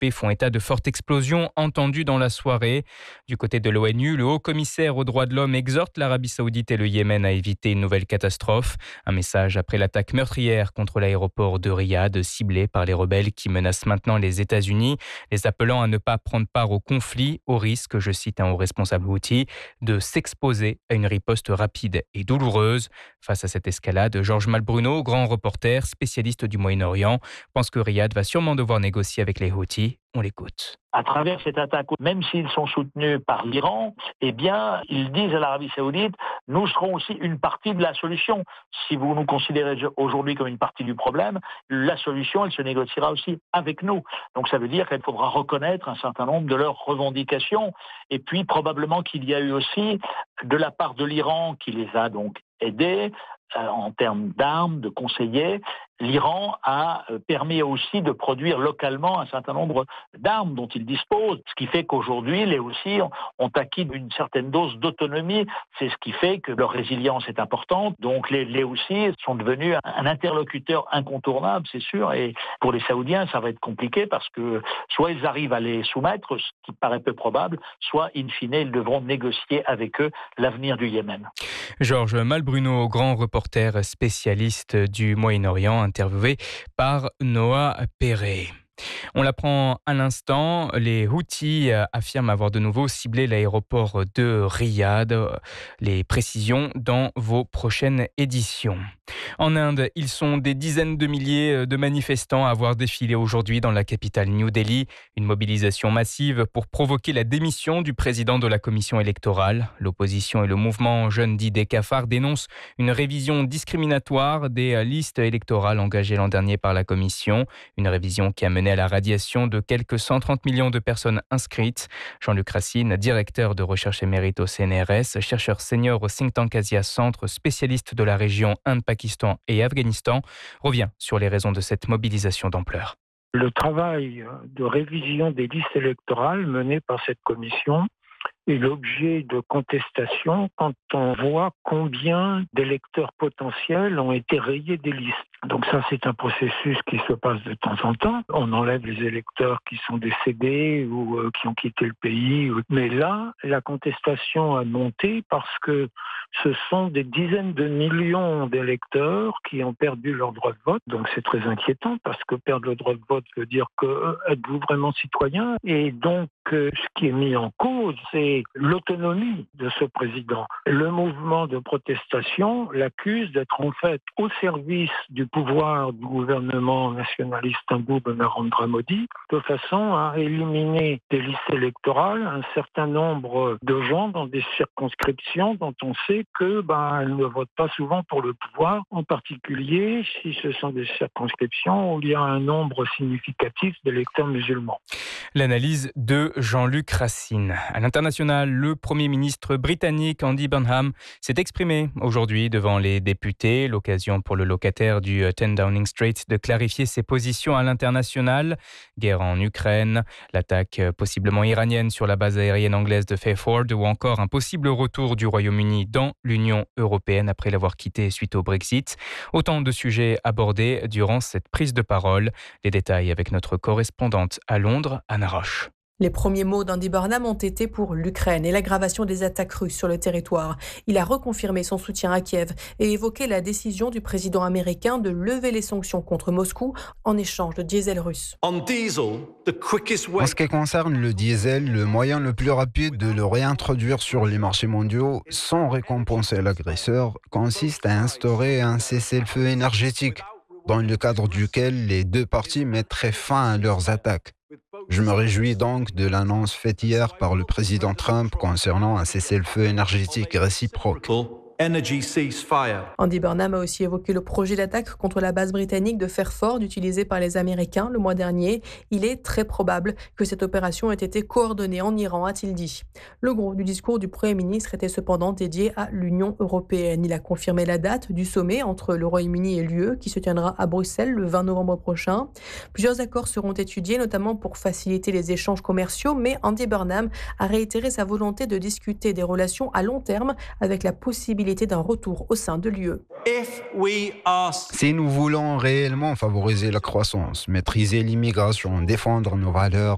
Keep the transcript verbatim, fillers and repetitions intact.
P font état de fortes explosions entendues dans la soirée. Du côté de l'ONU, le haut-commissaire aux droits de l'homme exhorte l'Arabie Saoudite et le Yémen à éviter une nouvelle catastrophe. Un message après l'attaque meurtrière contre l'aéroport de Riyad, ciblé par les rebelles qui menacent maintenant les États-Unis, les appelant à ne pas prendre part au conflit, au risque, je cite un haut responsable houthi, de s'exposer à une riposte rapide et douloureuse. Face à cette escalade, Georges Malbruno, grand reporter, spécialiste du Moyen-Orient, pense que Riyad va sûrement devoir négocier avec les Houthis. On l'écoute. À travers cette attaque, même s'ils sont soutenus par l'Iran, eh bien, ils disent à l'Arabie Saoudite, nous serons aussi une partie de la solution. Si vous nous considérez aujourd'hui comme une partie du problème, la solution, elle se négociera aussi avec nous. Donc ça veut dire qu'il faudra reconnaître un certain nombre de leurs revendications. Et puis, probablement qu'il y a eu aussi, de la part de l'Iran, qui les a donc aidés, euh, en termes d'armes, de conseillers, l'Iran a permis aussi de produire localement un certain nombre d'armes dont ils disposent, ce qui fait qu'aujourd'hui, les Houthis ont acquis une certaine dose d'autonomie. C'est ce qui fait que leur résilience est importante. Donc les, les Houthis sont devenus un interlocuteur incontournable, c'est sûr. Et pour les Saoudiens, ça va être compliqué parce que soit ils arrivent à les soumettre, ce qui paraît peu probable, soit in fine, ils devront négocier avec eux l'avenir du Yémen. Georges Malbruno, grand reporter spécialiste du Moyen-Orient, interviewé par Noah Perret. On l'apprend à l'instant, les Houthis affirment avoir de nouveau ciblé l'aéroport de Riyad. Les précisions dans vos prochaines éditions. En Inde, ils sont des dizaines de milliers de manifestants à avoir défilé aujourd'hui dans la capitale New Delhi. Une mobilisation massive pour provoquer la démission du président de la commission électorale. L'opposition et le mouvement Jeunes d'idées cafards dénoncent une révision discriminatoire des listes électorales engagées l'an dernier par la commission. Une révision qui a mené à la radiation de quelques cent trente millions de personnes inscrites. Jean-Luc Racine, directeur de recherche émérite au C N R S, chercheur senior au think tank Asia Centre, spécialiste de la région Inde, Pakistan et Afghanistan, revient sur les raisons de cette mobilisation d'ampleur. Le travail de révision des listes électorales mené par cette commission est l'objet de contestation quand on voit combien d'électeurs potentiels ont été rayés des listes. Donc ça, c'est un processus qui se passe de temps en temps. On enlève les électeurs qui sont décédés ou euh, qui ont quitté le pays. Mais là, la contestation a monté parce que ce sont des dizaines de millions d'électeurs qui ont perdu leur droit de vote. Donc c'est très inquiétant parce que perdre le droit de vote veut dire que euh, êtes-vous vraiment citoyen ? Et donc, euh, ce qui est mis en cause, c'est l'autonomie de ce président. Le mouvement de protestation l'accuse d'être en fait au service du pouvoir du gouvernement nationaliste hindou de Narendra Modi, de façon à éliminer des listes électorales un certain nombre de gens dans des circonscriptions dont on sait que ben, elles ne votent pas souvent pour le pouvoir, en particulier si ce sont des circonscriptions où il y a un nombre significatif d'électeurs musulmans. L'analyse de Jean-Luc Racine. À l'international, le Premier ministre britannique Andy Burnham s'est exprimé aujourd'hui devant les députés. L'occasion pour le locataire du dix Downing Street de clarifier ses positions à l'international. Guerre en Ukraine, l'attaque possiblement iranienne sur la base aérienne anglaise de Fairford ou encore un possible retour du Royaume-Uni dans l'Union européenne après l'avoir quitté suite au Brexit. Autant de sujets abordés durant cette prise de parole. Les détails avec notre correspondante à Londres, Anna Roche. Les premiers mots d'Andy Burnham ont été pour l'Ukraine et l'aggravation des attaques russes sur le territoire. Il a reconfirmé son soutien à Kiev et évoqué la décision du président américain de lever les sanctions contre Moscou en échange de diesel russe. En ce qui concerne le diesel, le moyen le plus rapide de le réintroduire sur les marchés mondiaux sans récompenser l'agresseur consiste à instaurer un cessez-le-feu énergétique dans le cadre duquel les deux parties mettraient fin à leurs attaques. Je me réjouis donc de l'annonce faite hier par le président Trump concernant un cessez-le-feu énergétique réciproque. Andy Burnham a aussi évoqué le projet d'attaque contre la base britannique de Fairford utilisée par les Américains le mois dernier. Il est très probable que cette opération ait été coordonnée en Iran, a-t-il dit. Le gros du discours du Premier ministre était cependant dédié à l'Union européenne. Il a confirmé la date du sommet entre le Royaume-Uni et l'U E qui se tiendra à Bruxelles le vingt novembre prochain. Plusieurs accords seront étudiés, notamment pour faciliter les échanges commerciaux, mais Andy Burnham a réitéré sa volonté de discuter des relations à long terme avec la possibilité d'un retour au sein de l'U E. Si nous voulons réellement favoriser la croissance, maîtriser l'immigration, défendre nos valeurs